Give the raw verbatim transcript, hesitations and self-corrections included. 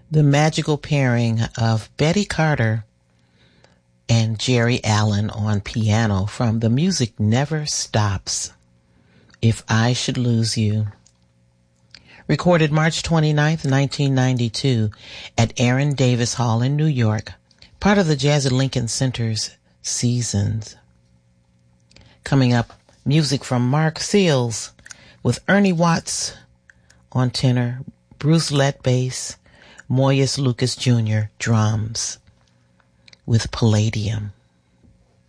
The magical pairing of Betty Carter and Jerry Allen on piano from The Music Never Stops, If I Should Lose You. Recorded March twenty-ninth, nineteen ninety-two at Aaron Davis Hall in New York, part of the Jazz at Lincoln Center's Seasons. Coming up, music from Mark Seals with Ernie Watts on tenor, Bruce Lett bass, Moyes Lucas Junior drums with Palladium.